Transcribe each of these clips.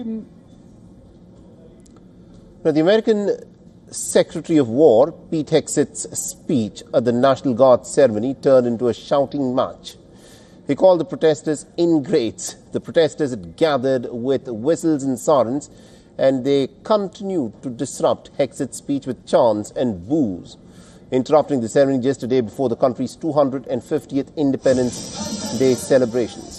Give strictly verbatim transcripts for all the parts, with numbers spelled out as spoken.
Now, the American Secretary of War, Pete Hegseth's speech at the National Guard ceremony turned into a shouting match. He called the protesters ingrates. The protesters had gathered with whistles and sirens, and they continued to disrupt Hegseth's speech with chants and boos, interrupting the ceremony just a day before the country's two hundred fiftieth Independence Day celebrations.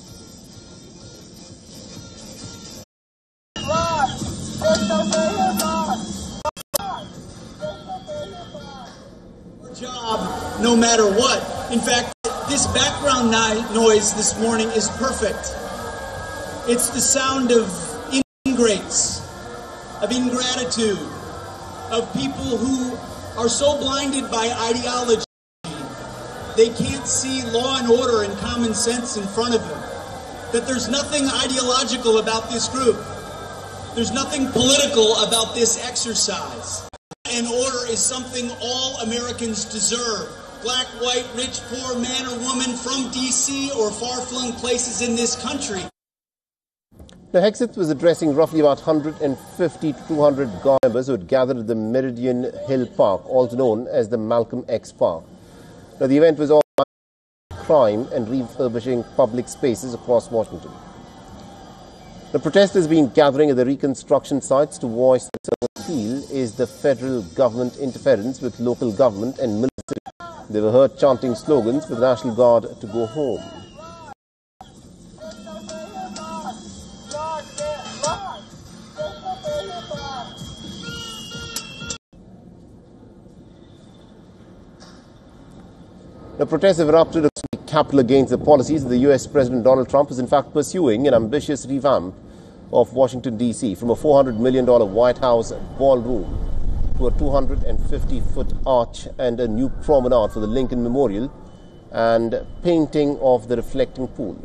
Job, no matter what. In fact, this background noise this morning is perfect. It's the sound of ingrates, of ingratitude, of people who are so blinded by ideology they can't see law and order and common sense in front of them. That there's nothing ideological about this group. There's nothing political about this exercise. And order is something all Americans deserve. Black, white, rich, poor, man or woman from D C or far-flung places in this country. Now, Hegseth was addressing roughly about one hundred fifty to two hundred Guard members who had gathered at the Meridian Hill Park, also known as the Malcolm X Park. Now, the event was all about crime and refurbishing public spaces across Washington. The protesters been gathering at the reconstruction sites to voice their appeal is the federal government interference with local government and military. They were heard chanting slogans for the National Guard to go home. The protests have erupted across the Capitol against the policies of the U S President Donald Trump is in fact pursuing an ambitious revamp of Washington, D C, from a four hundred million dollars White House ballroom to a two hundred fifty foot arch and a new promenade for the Lincoln Memorial and painting of the reflecting pool.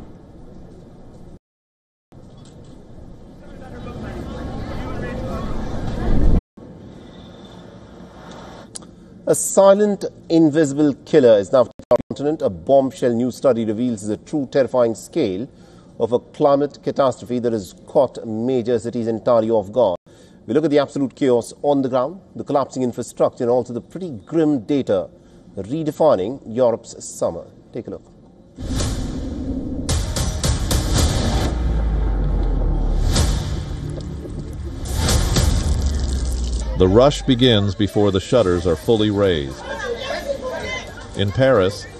A silent, invisible killer is now on the continent. A bombshell new study reveals the true terrifying scale of a climate catastrophe that has caught major cities entirely off guard. We look at the absolute chaos on the ground, the collapsing infrastructure, and also the pretty grim data redefining Europe's summer. Take a look. The rush begins before the shutters are fully raised. In Paris,